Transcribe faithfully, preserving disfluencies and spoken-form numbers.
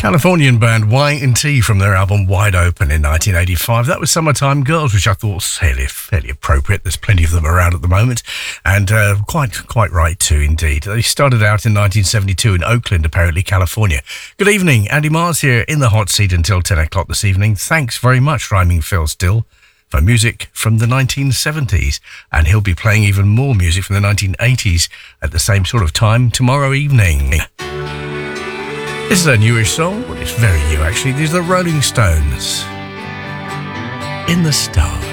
Californian band Y and T from their album Wide Open in nineteen eighty-five. That was Summertime Girls, which I thought was fairly, fairly appropriate. There's plenty of them around at the moment, and uh, quite quite right too, indeed. They started out in nineteen seventy-two in Oakland, apparently, California. Good evening, Andy Mars here in the hot seat until ten o'clock this evening. Thanks very much, Rhyming Phil Still, for music from the nineteen seventies, and he'll be playing even more music from the nineteen eighties at the same sort of time tomorrow evening. This is a newish song. Well, it's very new, actually. These are the Rolling Stones. In the Stars.